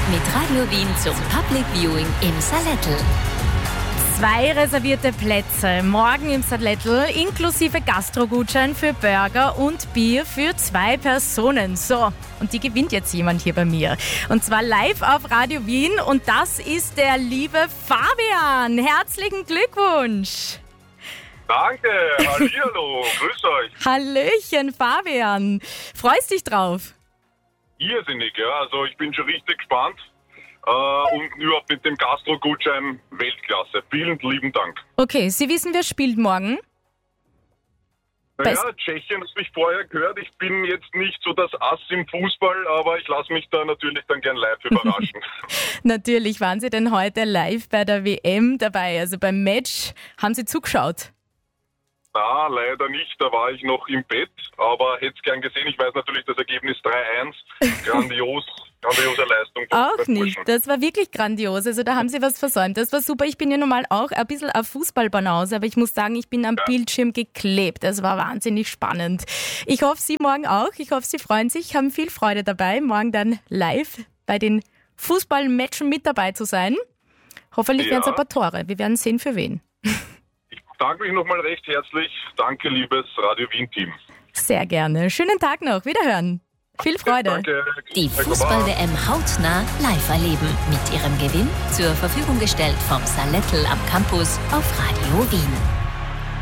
mit Radio Wien zum Public Viewing im Salettl. 2 reservierte Plätze morgen im Salettl inklusive Gastrogutschein für Burger und Bier für 2 Personen. So, und die gewinnt jetzt jemand hier bei mir. Und zwar live auf Radio Wien und das ist der liebe Fabian. Herzlichen Glückwunsch. Danke, hallihallo, grüß euch. Hallöchen Fabian. Freust dich drauf? Irrsinnig, ja, also ich bin schon richtig gespannt. Und überhaupt mit dem Gastro-Gutschein Weltklasse. Vielen lieben Dank. Okay, Sie wissen, wer spielt morgen? Naja, Tschechien, das habe ich vorher gehört. Ich bin jetzt nicht so das Ass im Fußball, aber ich lasse mich da natürlich dann gern live überraschen. Natürlich, waren Sie denn heute live bei der WM dabei? Also beim Match, haben Sie zugeschaut? Na, leider nicht, da war ich noch im Bett, aber hätte es gern gesehen. Ich weiß natürlich das Ergebnis 3-1. Grandiose Leistung. Auch nicht, das war wirklich grandios, also da haben Sie was versäumt. Das war super, ich bin ja normal auch ein bisschen auf Fußballbanause, aber ich muss sagen, ich bin am Bildschirm geklebt. Das war wahnsinnig spannend. Ich hoffe, Sie morgen auch. Ich hoffe, Sie freuen sich, haben viel Freude dabei, morgen dann live bei den Fußballmatchen mit dabei zu sein. Hoffentlich werden es ein paar Tore. Wir werden sehen, für wen. Ich danke mich nochmal recht herzlich. Danke, liebes Radio Wien-Team. Sehr gerne. Schönen Tag noch. Wiederhören. Viel Freude. Danke. Die Fußball-WM hautnah live erleben. Mit ihrem Gewinn zur Verfügung gestellt vom Salettl am Campus auf Radio Wien.